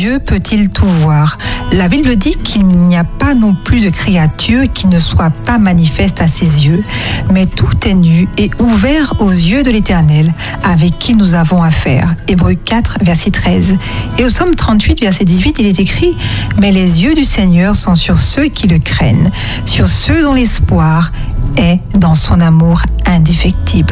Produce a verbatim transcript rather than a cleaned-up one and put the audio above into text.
Dieu peut-il tout voir? La Bible dit qu'il n'y a pas non plus de créature qui ne soit pas manifeste à ses yeux, mais tout est nu et ouvert aux yeux de l'Éternel, avec qui nous avons affaire. Hébreux quatre, verset treize. Et au Psaume trente-huit, verset dix-huit, il est écrit « Mais les yeux du Seigneur sont sur ceux qui le craignent, sur ceux dont l'espoir est dans son amour indéfectible. »